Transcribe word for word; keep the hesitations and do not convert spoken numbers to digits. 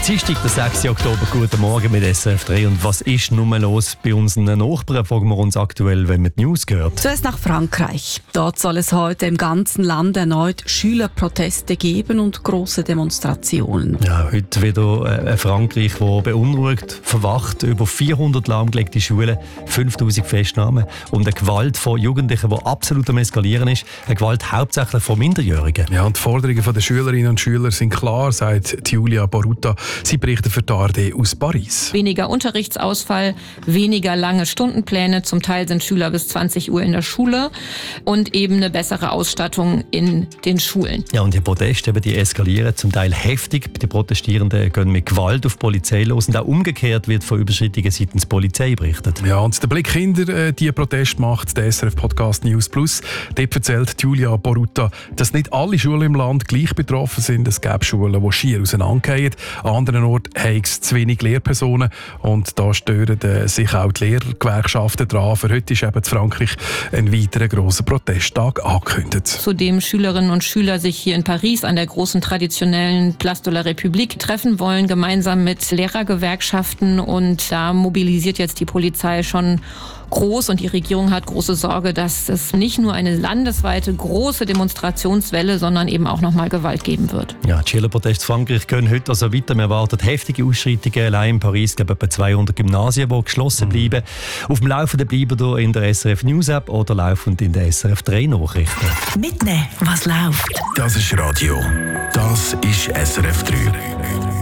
Dienstag, der sechster Oktober. Guten Morgen mit S R F drei. Und was ist nun los bei unseren Nachbarn, fragen wir uns aktuell, wenn man die News hört. Zuerst nach Frankreich. Dort soll es heute im ganzen Land erneut Schülerproteste geben und grosse Demonstrationen. Ja, heute wieder äh, Frankreich, das beunruhigt, verwacht. Über vierhundert lahmgelegte Schulen, fünftausend Festnahmen und eine Gewalt von Jugendlichen, die absolut am Eskalieren ist. Eine Gewalt hauptsächlich von Minderjährigen. Ja, und die Forderungen der Schülerinnen und Schüler sind klar, sagt Julia Borutta. Sie berichtet für die A R D aus Paris. Weniger Unterrichtsausfall, weniger lange Stundenpläne. Zum Teil sind Schüler bis zwanzig Uhr in der Schule und eben eine bessere Ausstattung in den Schulen. Ja, und die Proteste, die eskalieren zum Teil heftig. Die Protestierenden gehen mit Gewalt auf die Polizei los und auch umgekehrt wird von Überschreitungen seitens der Polizei berichtet. Ja, und der Blick hinter äh, diese Proteste macht der S R F-Podcast News Plus. Dort erzählt Julia Borutta, dass nicht alle Schulen im Land gleich betroffen sind. Es gäbe Schulen, die schier auseinandergehen. An anderen Orten haben es zu wenig Lehrpersonen und da stören äh, sich auch die Lehrgewerkschaften dran. Für heute ist eben in Frankreich ein weiterer grosser Protesttag angekündigt. Zudem Schülerinnen und Schüler sich hier in Paris an der großen traditionellen Place de la République treffen wollen, gemeinsam mit Lehrergewerkschaften. Und da mobilisiert jetzt die Polizei schon groß und die Regierung hat große Sorge, dass es nicht nur eine landesweite große Demonstrationswelle, sondern eben auch nochmal Gewalt geben wird. Ja, die Schülerproteste in Frankreich gehen heute also weiter. Man erwartet heftige Ausschreitungen. Allein in Paris gibt es etwa zweihundert Gymnasien, die geschlossen bleiben. Auf dem Laufenden bleiben hier in der S R F News App oder laufend in der S R F drei Nachrichten. Mitnehmen, was läuft. Das ist Radio. Das ist S R F drei.